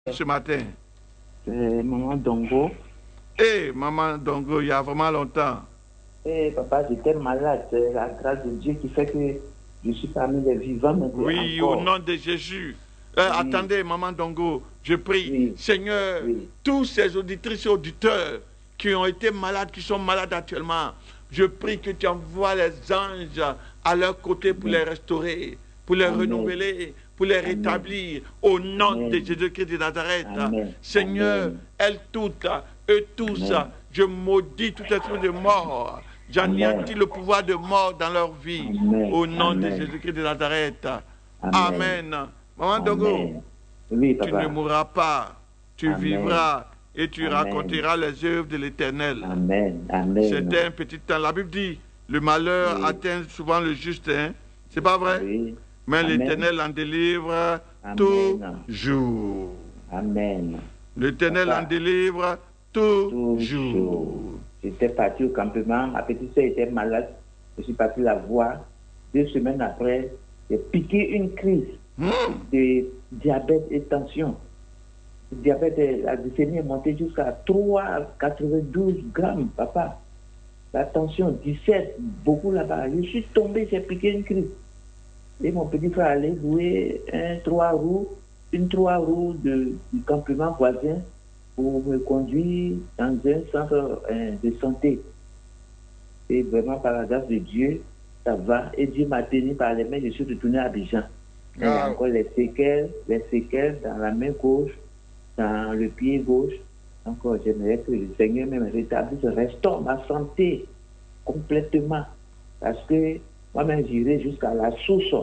Ce matin. Maman Dongo. Maman Dongo, il y a vraiment longtemps. Papa, j'étais malade. C'est la grâce de Dieu qui fait que je suis parmi les vivants maintenant. Oui, encore. au nom de Jésus. Oui. Attendez, Maman Dongo, je prie. Oui. Seigneur, Oui. tous ces auditrices et auditeurs qui ont été malades, qui sont malades actuellement, je prie que tu envoies les anges à leur côté pour les restaurer, pour les renouveler, pour les rétablir. Au nom de Jésus-Christ de Nazareth. Seigneur, elles toutes, eux tous, je maudis tout esprit de mort. J'anéantis le pouvoir de mort dans leur vie. Au nom de Jésus-Christ de Nazareth. Amen. Maman Dongo, oui, tu ne mourras pas. Tu vivras et tu raconteras les œuvres de l'Éternel. C'était un petit temps. La Bible dit, le malheur atteint souvent le juste. Hein? C'est pas vrai? Oui. Mais l'Éternel en délivre toujours. Amen. L'Éternel en délivre toujours. J'étais parti au campement, ma petite soeur était malade, je suis parti la voir. 2 semaines après, j'ai piqué une crise de diabète et tension. Le diabète, la glycémie est montée jusqu'à 3,92 grammes, papa. La tension, 17, beaucoup là-bas. Je suis tombé, j'ai piqué une crise. Et mon petit frère allait louer une 3 roues du campement voisin pour me conduire dans un centre de santé. Et vraiment, par la grâce de Dieu, ça va. Et Dieu m'a tenu par les mains, je suis retourné à Abidjan. Il y a encore les séquelles dans la main gauche, dans le pied gauche. Encore, j'aimerais que le Seigneur même rétablisse, restaure ma santé complètement. Parce que moi-même, j'irai jusqu'à la source,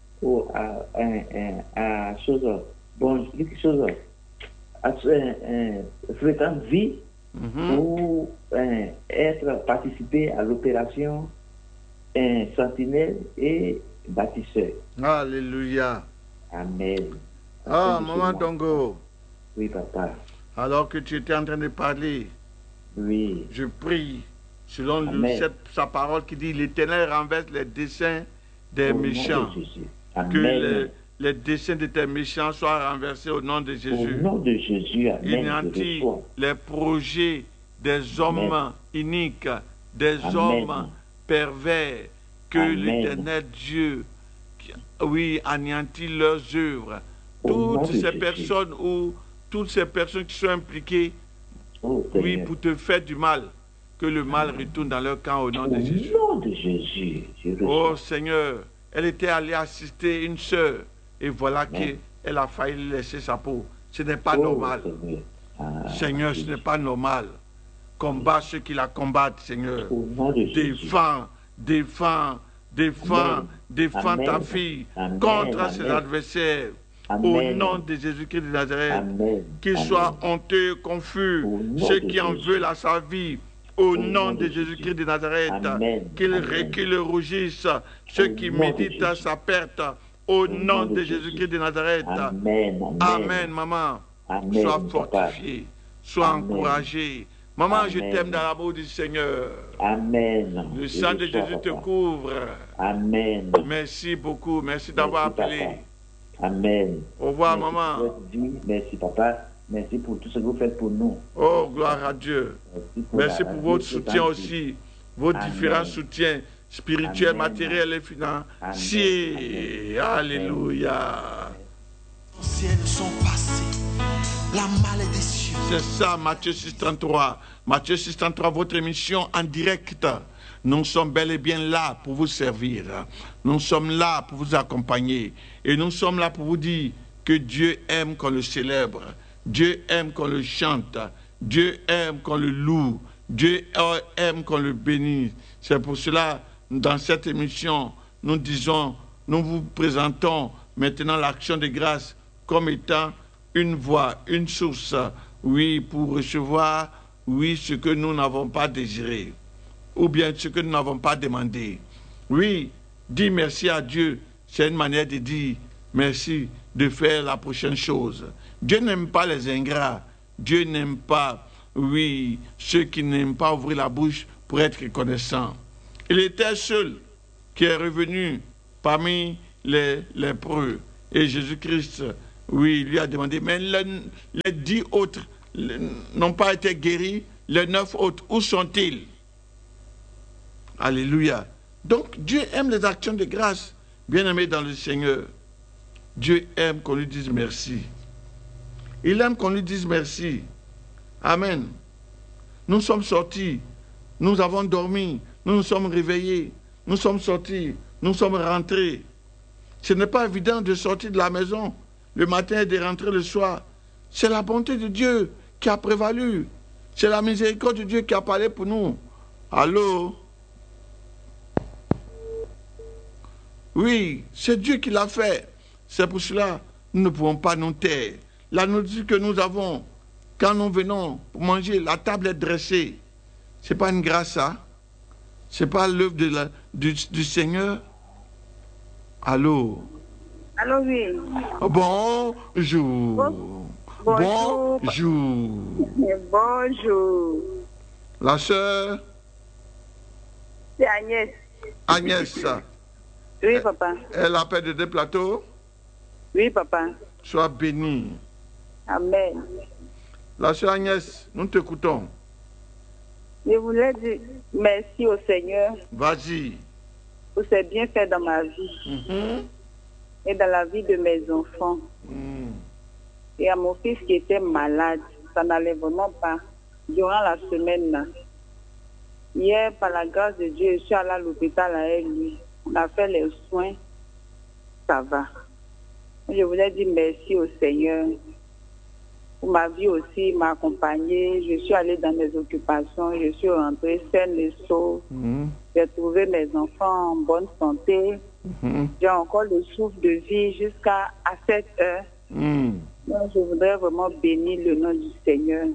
fréquente vie, pour participer à l'opération Sentinelle et bâtisseur. Alléluia. Amen. Maman Dongo. Oui, papa. Alors que tu étais en train de parler, oui, je prie, selon sa parole qui dit, l'Éternel renverse les desseins des méchants. Que les desseins de tes méchants soient renversés au nom de Jésus. Au nom de Jésus, amen. Inéantis les projets des hommes iniques, des hommes pervers, que l'Éternel Dieu, anéantit leurs œuvres. Toutes ces personnes qui sont impliquées, pour te faire du mal, que le mal retourne dans leur camp au nom de Jésus. Au nom de Jésus. Oh Seigneur, elle était allée assister une sœur et voilà qu'elle a failli laisser sa peau. Ce n'est pas normal. Seigneur, ce n'est pas normal. Combat ceux qui la combattent, Seigneur. Défends ta fille contre ses adversaires. Au nom de Jésus-Christ de Nazareth, qu'il soit honteux, confus, ceux qui en veulent à sa vie. Au nom de Jésus-Christ de Nazareth, qu'il recule, rougisse, ceux qui méditent à sa perte. Au nom de Jésus-Christ de Nazareth. Amen, maman. Sois fortifié, sois encouragé. Maman, je t'aime dans l'amour du Seigneur. Amen. Le sang de Jésus te couvre. Amen. Merci beaucoup. Merci d'avoir appelé. Papa. Amen. Au revoir, maman. Merci, papa. Merci pour tout ce que vous faites pour nous. Oh, gloire à Dieu. Merci pour votre soutien aussi. Vos différents soutiens spirituels, matériels et financiers. Alléluia. Sont passés. La malédiction. C'est ça, Matthieu 6,33. Matthieu 6,33, votre émission en direct. Nous sommes bel et bien là pour vous servir. Nous sommes là pour vous accompagner. Et nous sommes là pour vous dire que Dieu aime qu'on le célèbre. Dieu aime qu'on le chante. Dieu aime qu'on le loue. Dieu aime qu'on le bénisse. C'est pour cela, dans cette émission, nous vous présentons maintenant l'action de grâce comme étant une voie, une source, pour recevoir, ce que nous n'avons pas désiré, ou bien ce que nous n'avons pas demandé. Dis merci à Dieu, c'est une manière de dire merci, de faire la prochaine chose. Dieu n'aime pas les ingrats, Dieu n'aime pas, ceux qui n'aiment pas ouvrir la bouche pour être reconnaissants. Il était seul qui est revenu parmi les lépreux, et Jésus-Christ, Oui, il lui a demandé, mais les 10 autres n'ont pas été guéris, les 9 autres, où sont-ils? Alléluia. Donc, Dieu aime les actions de grâce. Bien-aimés dans le Seigneur, Dieu aime qu'on lui dise merci. Il aime qu'on lui dise merci. Amen. Nous sommes sortis, nous avons dormi, nous nous sommes réveillés, nous sommes sortis, nous sommes rentrés. Ce n'est pas évident de sortir de la maison le matin et de rentrer le soir. C'est la bonté de Dieu qui a prévalu. C'est la miséricorde de Dieu qui a parlé pour nous. Allô? Oui, c'est Dieu qui l'a fait. C'est pour cela que nous ne pouvons pas nous taire. La nourriture que nous avons, quand nous venons pour manger, la table est dressée. Ce n'est pas une grâce, ça. Ce n'est pas l'œuvre du Seigneur. Allô? Allô, oui. Bonjour. Bonjour. Bonjour. Bonjour. La sœur C'est Agnès. Agnès. Oui, papa. Elle appelle de deux plateaux. Oui, papa. Sois bénie. Amen. La sœur Agnès, nous t'écoutons. Je voulais dire merci au Seigneur Vas-y. pour ses bienfaits dans ma vie et dans la vie de mes enfants. Et à mon fils qui était malade, ça n'allait vraiment pas durant la semaine là. Hier, par la grâce de Dieu, je suis allée à l'hôpital avec lui. On a fait les soins. Ça va. Je voulais dire merci au Seigneur. Pour ma vie aussi, il m'a accompagnée. Je suis allée dans mes occupations. Je suis rentrée saine et sauve. J'ai trouvé mes enfants en bonne santé. J'ai encore le souffle de vie jusqu'à 7 heures. Donc, je voudrais vraiment bénir le nom du Seigneur.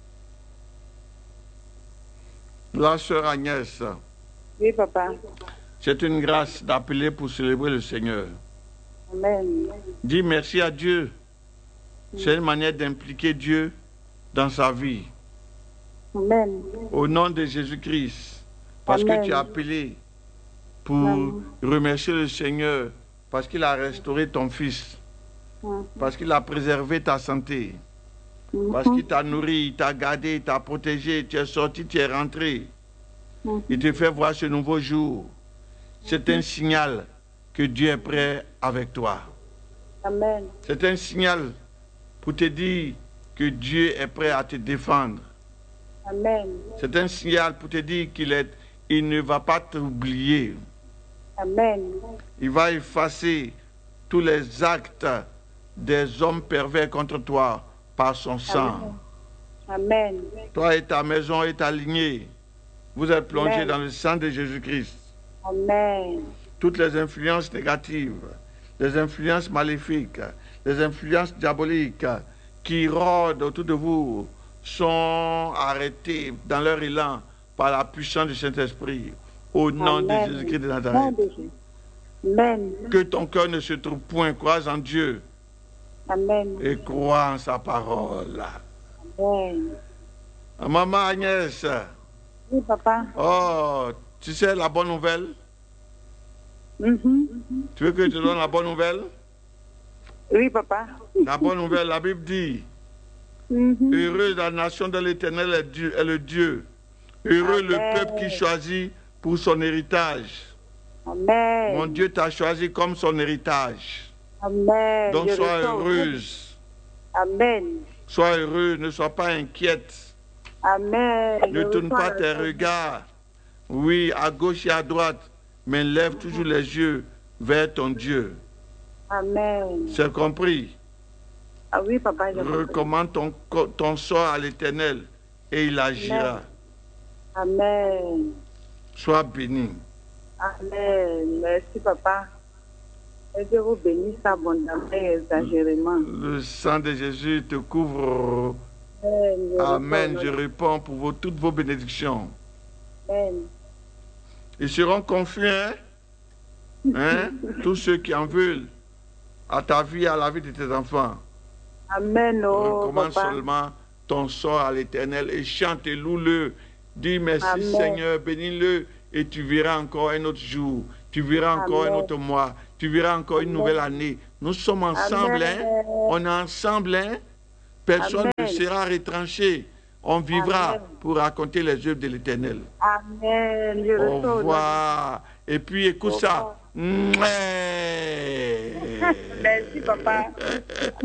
La sœur Agnès. Oui, papa. C'est une grâce d'appeler pour célébrer le Seigneur. Amen. Dis merci à Dieu. C'est une manière d'impliquer Dieu dans sa vie. Amen. Au nom de Jésus-Christ. Parce Amen. que tu as appelé pour remercier le Seigneur. Parce qu'il a restauré ton fils. Parce qu'il a préservé ta santé. Parce qu'il t'a nourri, il t'a gardé, il t'a protégé. Tu es sorti, tu es rentré. Il te fait voir ce nouveau jour. C'est un signal que Dieu est prêt avec toi. Amen. C'est un signal pour te dire que Dieu est prêt à te défendre. Amen. C'est un signal pour te dire qu'il ne va pas t'oublier. Amen. Il va effacer tous les actes des hommes pervers contre toi par son sang. Amen. Toi et ta maison et ta lignée, vous êtes plongés Amen. dans le sang de Jésus-Christ. Amen. Toutes les influences négatives, les influences maléfiques, les influences diaboliques qui rôdent autour de vous sont arrêtées dans leur élan par la puissance du Saint-Esprit. Au nom Amen. de Jésus-Christ de Nazareth. Amen. Que ton cœur ne se trouve point, crois en Dieu Amen. et crois en sa parole. Amen. Maman Agnès, Oui, papa. oh, tu sais la bonne nouvelle? Tu veux que je te donne la bonne nouvelle? Oui, papa. La bonne nouvelle, la Bible dit, heureuse la nation de l'Éternel est le Dieu. Heureux Amen. le peuple qui choisit pour son héritage. Amen. Mon Dieu t'a choisi comme son héritage. Amen. Donc Je sois reçois. heureuse. Amen. Sois heureuse, ne sois pas inquiète. Amen. Ne Je tourne reçois pas la tes grâce. regards, oui, à gauche et à droite, mais lève toujours les yeux vers ton Dieu. Amen. C'est compris? Ah oui, papa, je Recommande ton sort à l'Éternel et il agira. Amen. Sois béni. Amen. Merci, papa. Et Dieu vous bénisse abondamment et exagérément. Le sang de Jésus te couvre. Amen. Amen. Je réponds pour toutes vos bénédictions. Amen. Ils seront confus, hein? Tous ceux qui en veulent à ta vie et à la vie de tes enfants. Amen. Oh, Recommande papa. seulement ton sort à l'Éternel et chante et loue-le. Dis merci Amen. Seigneur, bénis-le et tu verras encore un autre jour. Tu verras encore un Amen. autre mois. Tu verras encore une nouvelle année. Nous sommes ensemble, hein? On est ensemble, hein? Personne ne sera retranché. On vivra pour raconter les œuvres de l'Éternel. Amen. Au revoir. Et puis écoute ça. Merci, papa.